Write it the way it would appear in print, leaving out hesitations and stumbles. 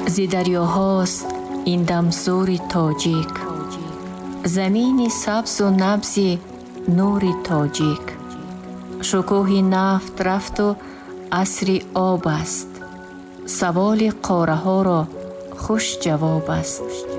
зи дарёҳост ин дамзори тоҷик, замини сабзу набзи нури тоҷик. шукӯҳи нафт рафту асри об аст, саволи қораҳоро хуш ҷавоб аст.